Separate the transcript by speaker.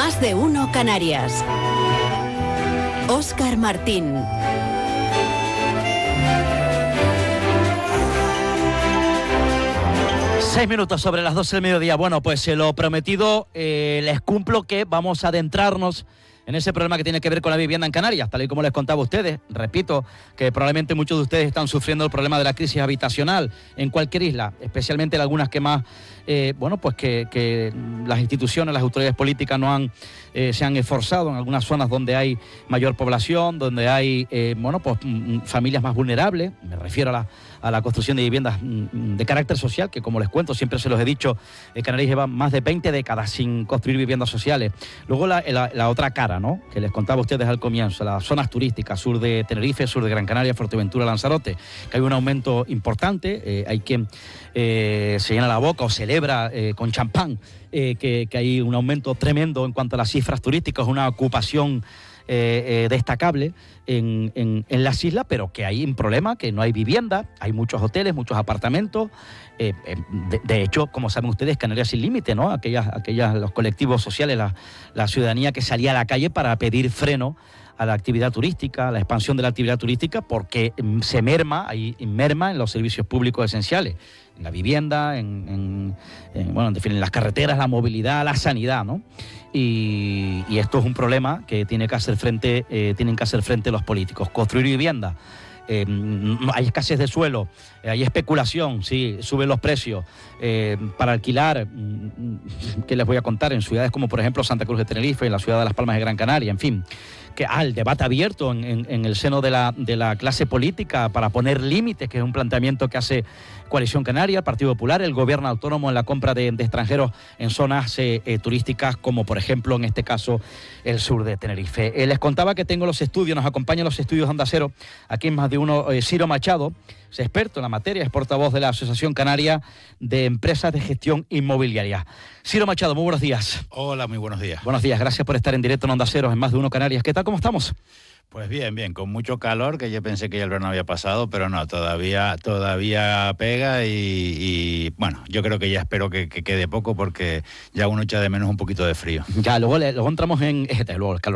Speaker 1: Más de uno Canarias. Óscar Martín.
Speaker 2: Seis minutos sobre las 12 del mediodía. Bueno, pues lo prometido, les cumplo que vamos a adentrarnos en ese problema que tiene que ver con la vivienda en Canarias, tal y como les contaba a ustedes. Repito que probablemente muchos de ustedes están sufriendo el problema de la crisis habitacional en cualquier isla, especialmente en algunas que más, pues que las instituciones, las autoridades políticas se han esforzado en algunas zonas donde hay mayor población, donde hay, familias más vulnerables. Me refiero a la construcción de viviendas de carácter social, que como les cuento, siempre se los he dicho, Canarias lleva más de 20 décadas sin construir viviendas sociales. Luego la otra cara, ¿no?, que les contaba a ustedes al comienzo, las zonas turísticas, sur de Tenerife, sur de Gran Canaria, Fuerteventura, Lanzarote, que hay un aumento importante. Hay quien se llena la boca o celebra con champán que hay un aumento tremendo en cuanto a las cifras turísticas, una ocupación destacable en las islas, pero que hay un problema, que no hay vivienda, hay muchos hoteles, muchos apartamentos. De hecho, como saben ustedes, Canarias Sin Límite, ¿no? Los colectivos sociales, la ciudadanía que salía a la calle para pedir freno a la actividad turística, a la expansión de la actividad turística, porque se merma en los servicios públicos esenciales, en la vivienda, en las carreteras, la movilidad, la sanidad, ¿no? Y esto es un problema que tienen que hacer frente los políticos. Construir vivienda. Hay escasez de suelo, hay especulación, sí, suben los precios. Para alquilar, ¿qué les voy a contar? En ciudades como por ejemplo Santa Cruz de Tenerife, en la ciudad de Las Palmas de Gran Canaria, en fin, que el debate abierto en el seno de la clase política para poner límites, que es un planteamiento que hace Coalición Canaria, el Partido Popular, el Gobierno autónomo en la compra de extranjeros en zonas turísticas, como por ejemplo en este caso el sur de Tenerife. Les contaba que tengo los estudios, nos acompañan los estudios de Onda Cero, aquí en Más de Uno, Ciro Machado, es experto en la materia, es portavoz de la Asociación Canaria de Empresas de Gestión Inmobiliaria. Ciro Machado, muy buenos días.
Speaker 3: Hola, muy buenos días.
Speaker 2: Buenos días, gracias por estar en directo en Onda Cero, en Más de Uno Canarias. ¿Qué tal, cómo estamos?
Speaker 3: Pues bien, con mucho calor, que yo pensé que ya el verano había pasado, pero no, todavía pega y bueno, yo creo que ya espero que quede poco, porque ya uno echa de menos un poquito de frío.
Speaker 2: Ya, luego entramos en... Luego el calor